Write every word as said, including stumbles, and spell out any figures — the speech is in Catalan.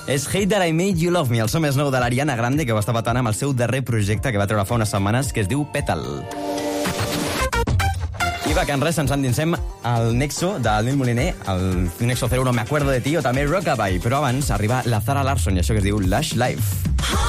És Hate That I Made You Love Me, el so més nou de l'Ariana Grande, que va estar batant amb el seu darrer projecte que va treure fa unes setmanes, que es diu Petal. I va, que en res ens endinsem al Nexo del Nil Moliner, el Nexo cero uno Me Acuerdo de Ti, o també Rockabye, però abans arriba la Zara Larsson i això que es diu Lush Life.